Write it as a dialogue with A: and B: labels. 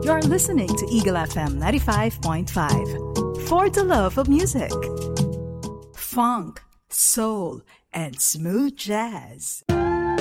A: You're listening to Eagle FM 95.5. For the love of music. Funk, soul, and smooth jazz.